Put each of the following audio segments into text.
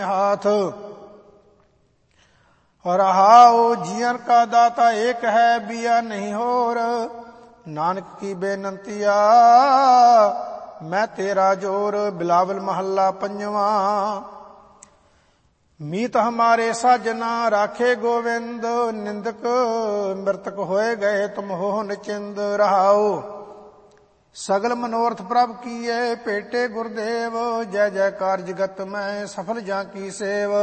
हाथ। रहाओ जीवन का दाता एक है, बिया नहीं होर। नानक की बेनंतिया मैं तेरा जोर। बिलावल महला पंजवा। मीत हमारे साजना राखे गोविंद, निंदक मृतक होए गए तुम हो निचिंद। रहाओ सगल मनोरथ प्रभ कीए, पेटे गुरुदेव। जय जयकार जगत में सफल जा की सेव।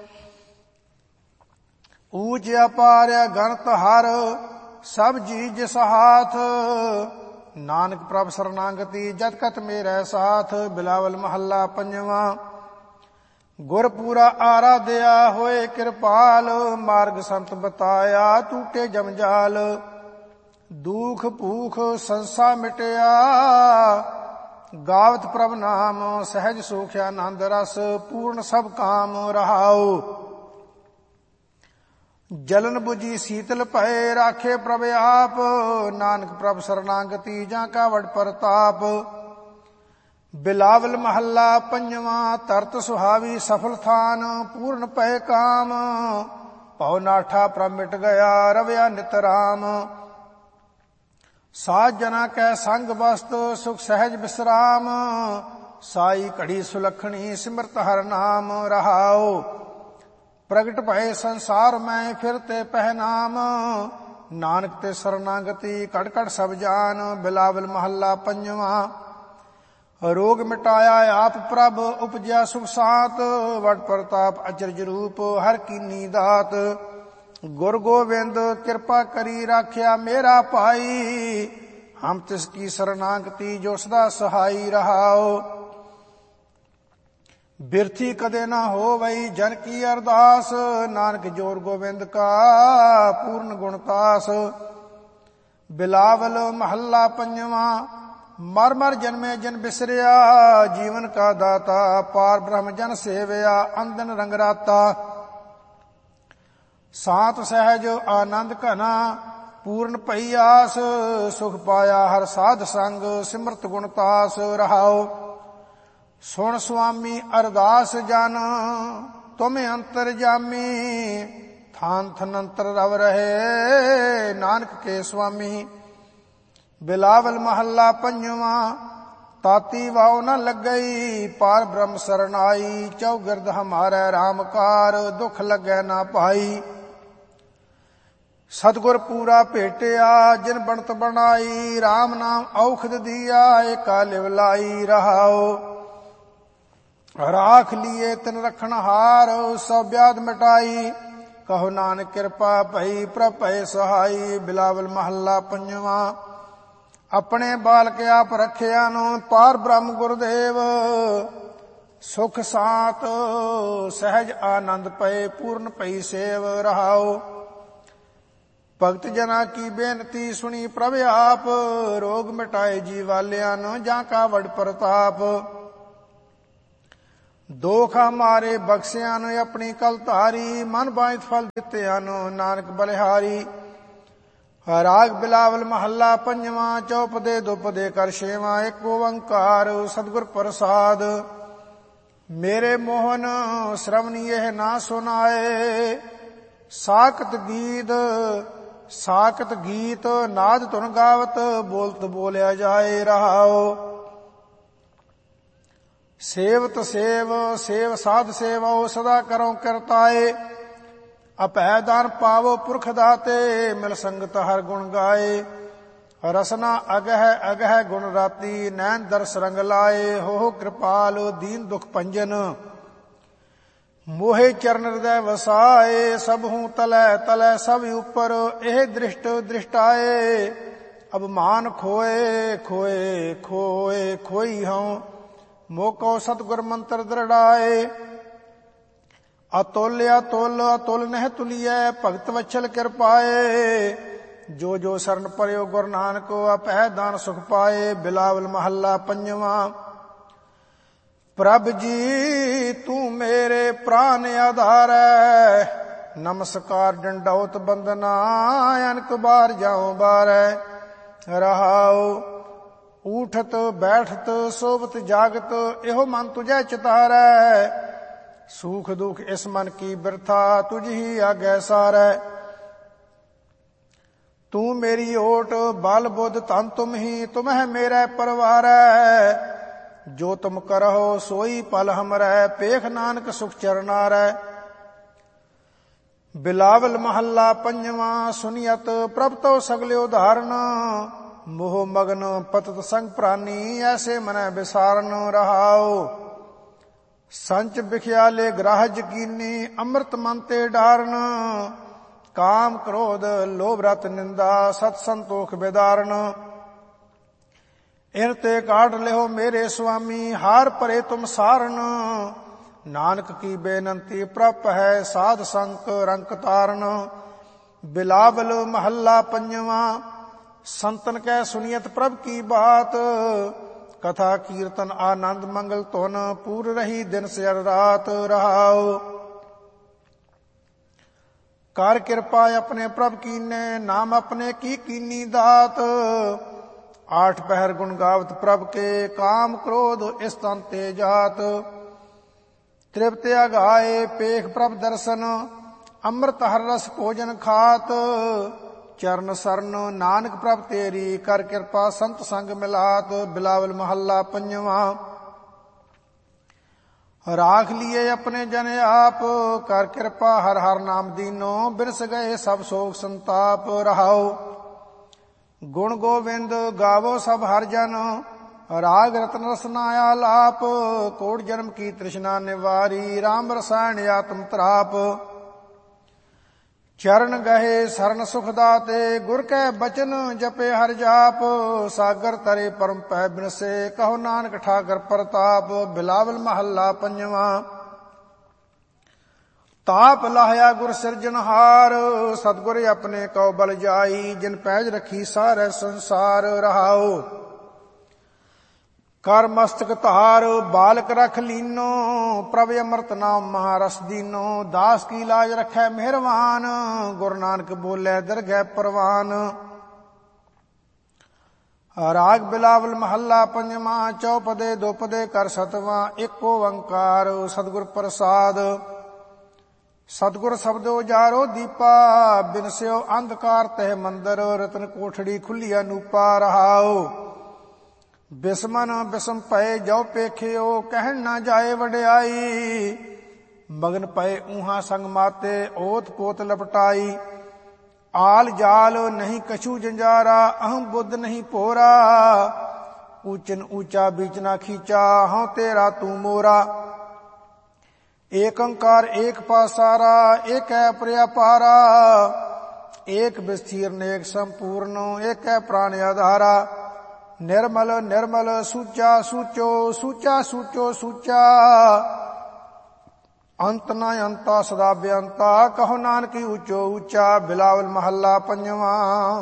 ऊंच अपार गणत हर, सब जी जिस हाथ। नानक प्रभ शरणागति जत कत मेरे साथ। बिलावल महला पंजवा। गुर पूरा आराध्या होए कृपाल, मार्ग संत बताया टूटे जमजाल। दुख भूख संसा मिटया, गावत प्रभ नाम। सहज सुख आनंद रस, पूर्ण सब काम। रहाओ जलन बुझी शीतल भय, राखे प्रभ आप। नानक प्रभ शरणागति जाका वड प्रताप। बिलावल महला पंजवा। तरत सुहावी सफल थान, पूर्ण पय काम। पौ नाठा प्रभ मिट गया, रवया नित राम। साध जना कै संग वस्त, सुख सहज विश्राम। साई घड़ी सुलखणी, सिमरत हर नाम। रहाओ प्रगट भय संसार में, फिरते पहनाम। नानक ते शरणागति कट कट सब जान। बिलावल महला पंजवा। रोग मिटाया आप प्रभ, उपजया सुख सात। वड प्रताप अचरज रूप, हर कीनी दात। गुर गोविंद कृपा करी, राख्या मेरा पाई। हम तिसकी शरणागति जो सदा सहाई। रहाओ बिरथी कदे ना हो वही जन की अरदास। नानक जोर गोविंद का पूर्ण गुणतास। बिलावल महला पंजवा। मर मर जन्मे जन बिसरिया, जीवन का दाता। पार ब्रह्म जन सेवया, अंदन रंग राता। सात सहज आनंद घना, पूर्ण पई आस। सुख पाया हर साध संग, सिमरत गुणतास। रहाओ सुन स्वामी अरदास जन, तुम अंतर जामी। थान थनंतर रव रहे, नानक के स्वामी। बिलावल महला पंजवा। ताती वाव न लग गई, पार ब्रह्म शरण आई। चौगिरद हमारे रामकार, दुख लगे ना पाई। सतगुर पूरा भेटिया, जिन बनत बनाई। राम नाम औखद दिया, एका लिव लाई। रहाओ राख लिए तिन रखन हार, सब व्याध मिटाई। कहो नानक कृपा भई, प्रभ भय सहाई। बिलावल महला पंजवा। अपने बालक आप रखिया नो, पार ब्रह्म गुरुदेव। सुख सात सहज आनंद पय, पूर्ण पई सेव। रहाओ भगत जना की बेनती सुनी प्रभ आप। रोग मिटाए जीवालिया नो, जाका वड प्रताप। दोख हमारे बख्शिया नो, अपनी कल धारी। मन बांध फल दित्या नो, नानक बलिहारी। राग बिलावल महला पंजवा। चौपदे दुपदे कर छेवा, एक ओंकार सतगुर प्रसाद। मेरे मोहन श्रवण यह ना सुनाए, साकत गीत नाद तुन गावत। बोलत बोलिया जाए। रहाओ सेवत सेव साध सेवा, सदा करो करताए। अपै दान पावो पुरख दाते, मिल संगत हर गुण गाए। रसना अगह अगह गुण राती, नैन दर्श रंग लाए। हो कृपाल दीन दुख पंजन, मोहे चरण हृदय वसाए। सब हूँ तलै तलै सब ऊपर, एह दृष्ट दृष्टाए। अब मान खोए खोए खोए खोई हूँ, मोको सतगुर मंत्र दृढ़ाए। अतुल अतुल अतुल नह तुलिय, भगत वत्सल कृपाए। जो जो शरण पर्यो गुरु नानक, अपह दान सुख पाए। बिलावल महला पंजवा। प्रभ जी तू मेरे प्राण आधार, नमस्कार डंडौत बंदना। अनक बार जाऊं बार। रहाओ उठत बैठत सोवत जागत, एहो मन तुझे चितारै। सूख दुख इस मन की बिरथा तुझ ही आगे सारै। तू मेरी ओट बल बुध तन तुम ही, तुम है मेरा परवारै। जो तुम करहो सोई पल हमरै, पेख नानक सुख चरनारै। बिलावल महला पंजवा सुनियत प्रभ तो सगले उदाहरण। मोह मगन पतत संग प्राणी, ऐसे मन विसारन रहाओ। संच बिख्याले ग्राहज कीनी, अमृत मन ते डारन। काम क्रोध लोभ रत निंदा, सत संतोख बेदारन। इन ते काढ़ लेहो मेरे स्वामी, हार परे तुम सारन। नानक की बेनंती प्रप है, साध संक रंक तारन। बिलावल महला पंजवा संतन कै सुनियत प्रभ की बात। कथा कीर्तन आनंद मंगल तुन, पूर रही दिन से रात रहाओ। कर कृपा अपने प्रभ कीने, नाम अपने की कीनी दात। आठ पहर गुण गावत प्रभ के, काम क्रोध इस तन ते जात। तृप्त अगाए पेख प्रभ दर्शन, अमृत हर रस भोजन खात। चरण सरन नानक प्रभ तेरी, कर कृपा संत संग मिलात। बिलावल महला पंजवा राख लिए अपने जन आप, कर कृपा हर हर नाम दीनो। बिरस गए सब शोक संताप रहाओ। गुण गोविंद गावो सब हर जन, राग रत्न रसना आलाप। कोट जन्म की तृष्णा निवारी, राम रसायन आत्म त्राप। चरण गहे शरण सुख दाते, गुर कै बचन जपे हर जाप। सागर तरे परम पै बिनसे, कहो नानक ठाकर प्रताप। बिलावल महला पंजवा ताप लाहया गुर सिरजनहार। सतगुर अपने कौ बल जाई, जिन पैज रखी सारे संसार रहाओ। कर मस्तक धार बालक रख लीनो, प्रभ अमृत नाम महारस दीनो। दास की लाज रखै मेहरबान, गुरु नानक बोले दरगह परवान। राग बिलावल महला पंजवा चौपदे दोपदे कर सतवा। एक ओंकार सतगुर प्रसाद। सतगुर शब्दो जारो दीपा, बिनस्यो अंधकार तह मंदर। रतन कोठड़ी खुली अनूपा रहाओ। बिस्मन बिसम पए जो पेखियो, कहन न जाए वड्याई। मगन पए ऊहा संग माते, ओत पोत लपटाई। आल जाल नहीं कछु जंजारा, अहम बुद्ध नहीं पोरा। ऊचन ऊंचा बीच ना खींचा, हूं तेरा तू मोरा। एक अंकार एक पासारा, एक है पर्यापारा। एक विस्तीर्ण एक संपूर्ण, एक है प्राण आधारा। निर्मल निर्मल सूचा सूचो, सूचा सूचो सूचा। अंत न अंता सदा बेअंता, कहो नानक ऊंचो ऊंचा। बिलावल महला पंजवा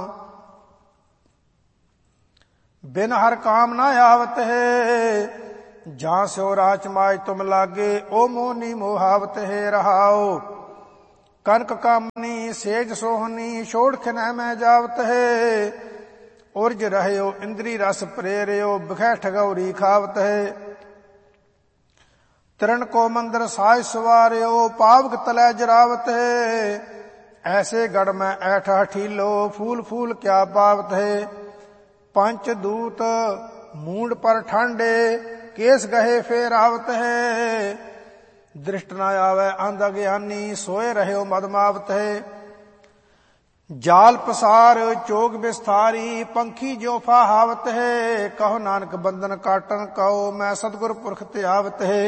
बिन हर काम न आवत है, जहां से राच माज तुम लागे। ओ मोनी मोहावत है रहाओ। कनक कामनी सेज सोहनी, छोड़ खिन में जावत है। उर्ज रहयो इंद्री रस प्रेरयो, बिखै ठगौरी खावत है। तरण को मंदिर साज सवार्यो, पावक तलै जरावत है। ऐसे गढ़ में ऐठा ठीलो, फूल फूल क्या पावत है। पंच दूत मूंड पर ठांडे, केस गहे फेर आवत है। दृष्ट न आवे अंध अज्ञानी, सोए रहयो मदमावत है। जाल पसार चोग विस्तारी, पंखी जो फाहावत है। कहो नानक बंधन काटन कहो, मैं सतगुर पुरख त्यावत है।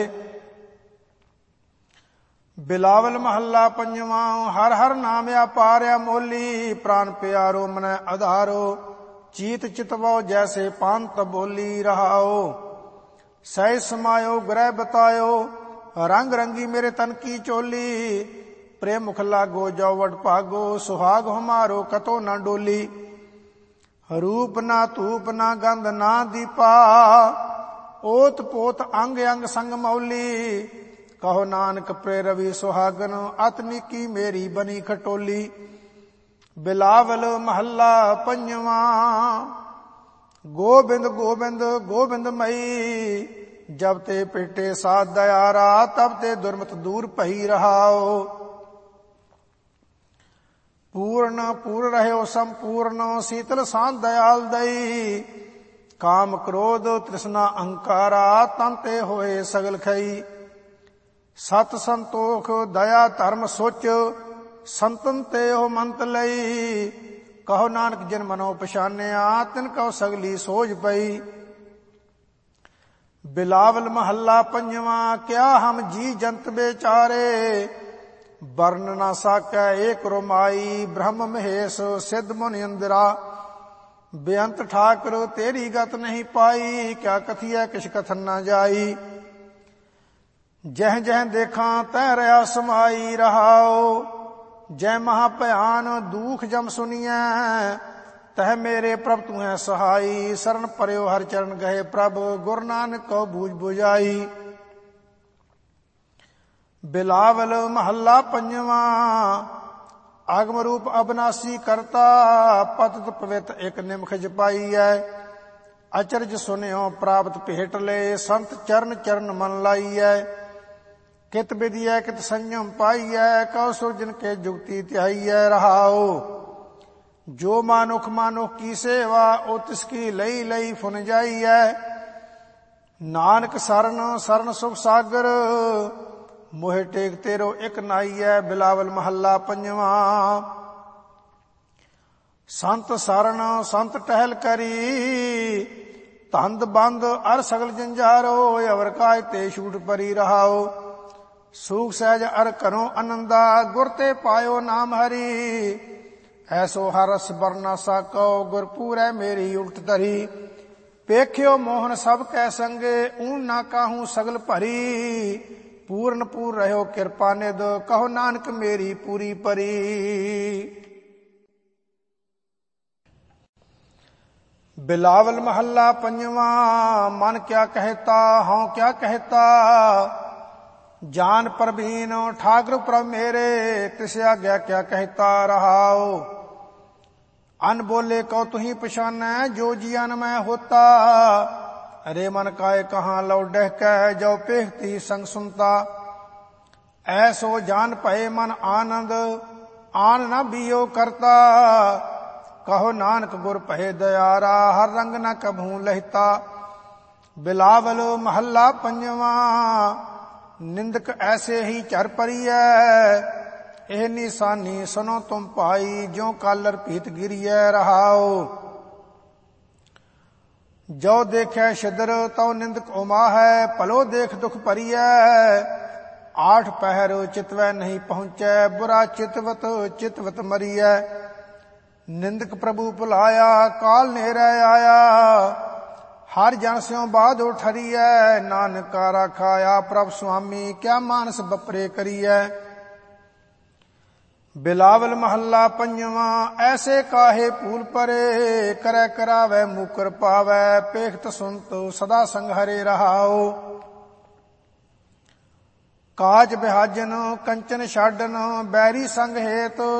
बिलावल महला पंजवा हर हर नाम अपार्या मोली। प्राण प्यारो मन आधारो, चीत चितवो जैसे पांत बोली रहाओ। सह समायो ग्रह बतायो, रंग रंगी मेरे तन की चोली। प्रेम मुख लागो जो वड भागो, सुहाग हमारो कतो न डोली। रूप ना धूप ना गंध ना दीपा, ओत पोत अंग अंग संग मौली। कहो नानक प्रेरवी सुहागन, अतनी की मेरी बनी खटोली। बिलावल महला पंजवा गोबिंद गोबिंद गोबिंद मई, जब ते पेटे साथ दयारा तब ते दुर्मत दूर पही रहाओ। पूर्ण पूर्ण रहो संपूर्ण शीतल शांत दयाल दई। काम क्रोध तृष्णा अहंकारा तन ते होए सगल खई। सत संतोख दया धर्म सोच संतन ते हो मंत लई। कहो नानक जिन मनो पछानिया तिन कहो सगली सोझ पई। बिलावल महल्ला पंजवा क्या हम जी जंत बेचारे। वर्ण ना साकै एक रोमाई ब्रह्म महेश सिद्ध मुनि इंदिरा। बेअंत ठाकुर तेरी गत नहीं पाई क्या कथिए किछ कथन न जाई। जह जह देखा तह रहा समाई रहाओ। जय महाभयान दुख जम सुनिए तह मेरे प्रभ तू है सहाई। शरण परयो हर चरण गहे प्रभ गुरु नानक को बूझ बुझाई। बिलावल महल्ला पंजवा आगम रूप अविनाशी करता। पतित पवित एक निमख जपाई है। अचरज सुनियो प्राप्त भेट ले संत चरण चरण मन लाई है। कित विधि है कित संयम पाई है कौ सुरजन के जुगति त्याई है रहाओ। जो मानुख मानुख की सेवा ओ तिसकी लई लई फुन जाई है। नानक शरण शरण सुख सागर मोहे टेक तेरो एक नाई है। बिलावल महल्ला पंजवा संत शरण संत टहल करी। धंध बंद अर सगल जंजारो अवर काय ते छूट परी रहाओ। सूख सहज अर करो आनंदा गुर ते पायो नाम हरि। ऐसो हरस बरना साको गुर पूरै मेरी उल्ट धरी। पेख्यो मोहन सब कै संगे ऊन ना काहू सगल भरी। पूर्ण पूर रहो कृपा निध कहो नानक मेरी पूरी परी। बिलावल महल्ला पंजवा मन क्या कहता हूँ क्या कहता। जान प्रवीण ठाकुर प्रभ मेरे तिस आज्ञा क्या कहता रहाओ। अन बोले कौ तुही पछानै जो जियन में होता। अरे मन काय कहाँ लौ डहकै जो पेखती संग सुनता। ऐसो जान पए मन आनंद आन न बियो करता। कहो नानक गुर पहे दयारा हर रंग न कभू लहिता। बिलावल महल्ला पंजवा निंदक ऐसे ही चर परिय। एह निशानी सुनो तुम पाई जो कालर पीत गिरिय रहाओ। जो देखे शिदर तो निंदक उमा है पलो देख दुख परिय। आठ पहर चितवै नहीं पहुंचे बुरा चितवत चितवत मरिय। निंदक प्रभु भुलाया काल नेरे आया। हर जन स्यों बाद उठरिय। नानक का राखाया प्रभ स्वामी क्या मानस बपरे करिय। बिलावल महल्ला पंजवा ऐसे काहे फूल परे। करे करावे मुकर पावे पेखत सुनत सदा संग हरे रहाओ। काज बिहाजन कंचन छाडन बैरी संग हेत